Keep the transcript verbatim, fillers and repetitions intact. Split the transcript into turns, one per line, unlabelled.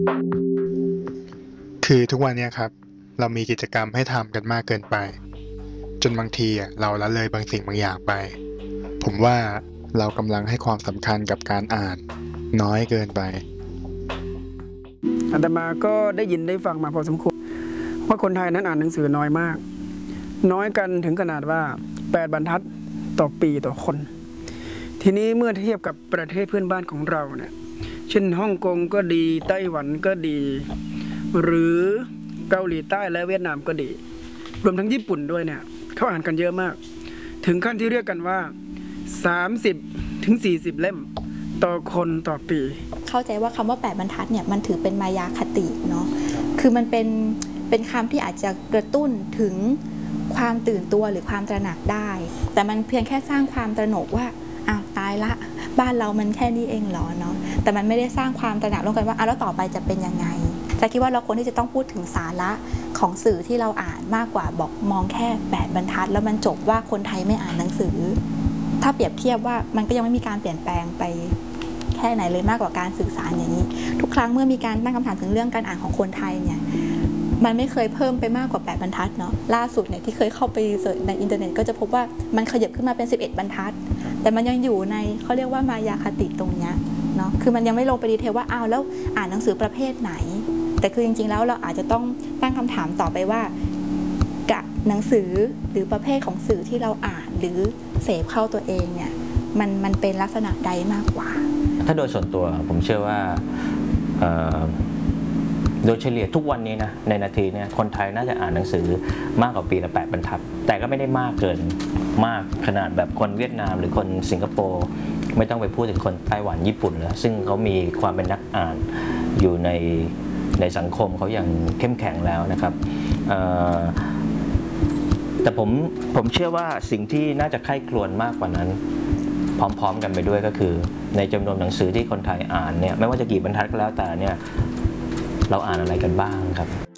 คือทุกวันเนี้ยครับเรามีกิจกรรมให้ทำกันมากเกินไปจนบางทีอ่ะเราละเลยบางสิ่งบางอย่างไปผมว่าเรากำลังให้ความสำคัญกับการอ่านน้อยเกินไป
อาตมาก็ได้ยินได้ฟังมาพอสมควรว่าคนไทยนั้นอ่านหนังสือน้อยมากน้อยกันถึงขนาดว่าแปดบรรทัดต่อปีต่อคนทีนี้เมื่อเทียบกับประเทศเพื่อนบ้านของเราเนี่ยเช่นฮ่องกงก็ดีไต้หวันก็ดีหรือเกาหลีใต้และเวียดนามก็ดีรวมทั้งญี่ปุ่นด้วยเนี่ยเขาอ่านกันเยอะมากถึงขั้นที่เรียกกันว่าสามสิบถึงสี่สิบเล่มต่อคนต่อปี
เข้าใจว่าคำว่าแปดบรรทัดเนี่ยมันถือเป็นมายาคติเนาะคือมันเป็นเป็นคำที่อาจจะกระตุ้นถึงความตื่นตัวหรือความตระหนักได้แต่มันเพียงแค่สร้างความตระหนกว่าอ้าวตายละบ้านเรามันแค่นี้เองเหรอเนาะแต่มันไม่ได้สร้างความตระหนักร่วมกันว่าอ้าวแล้วต่อไปจะเป็นยังไงจะคิดว่าเราควรที่จะต้องพูดถึงสาระของสื่อที่เราอ่านมากกว่าบอกมองแค่แปดบรรทัดแล้วมันจบว่าคนไทยไม่อ่านหนังสือถ้าเปรียบเทียบว่ามันก็ยังไม่มีการเปลี่ยนแปลงไปแค่ไหนเลยมากกว่าการสื่อสารอย่างนี้ทุกครั้งเมื่อมีการตั้งคำถามถึงเรื่องการอ่านของคนไทยเนี่ยมันไม่เคยเพิ่มไปมากกว่าแปดบรรทัดเนาะล่าสุดเนี่ยที่เคยเข้าไปเสิร์ชในอินเทอร์เน็ตก็จะพบว่ามันขยับขึ้นมาเป็นสิบเอ็ดบรรทัดแต่มันยังอยู่ในเขาเรียกว่ามายาคติตรงเนี้ยเนาะคือมันยังไม่ลงไปดีเทลว่าอ้าวแล้วอ่านหนังสือประเภทไหนแต่คือจริงๆแล้วเราอาจจะต้องตั้งคำถามต่อไปว่ากับหนังสือหรือประเภทของสื่อที่เราอ่านหรือเสพเข้าตัวเองเนี่ยมันมันเป็นลักษณะใดมากกว่า
ถ้าโดยส่วนตัวผมเชื่อว่าโดยเฉลี่ยทุกวันนี้นะในนาทีเนี่ยคนไทยน่าจะอ่านหนังสือมากกว่าปีละแปดบรรทัดแต่ก็ไม่ได้มากเกินมากขนาดแบบคนเวียดนามหรือคนสิงคโปร์ไม่ต้องไปพูดถึงคนไต้หวันญี่ปุ่นแล้วซึ่งเขามีความเป็นนักอ่านอยู่ในในสังคมเขาอย่างเข้มแข็งแล้วนะครับแต่ผมผมเชื่อว่าสิ่งที่น่าจะใคร่ครวญมากกว่านั้นพร้อมๆกันไปด้วยก็คือในจำนวนหนังสือที่คนไทยอ่านเนี่ยไม่ว่าจะกี่บรรทัดก็แล้วแต่เนี่ยเราอ่านอะไรกันบ้างครับ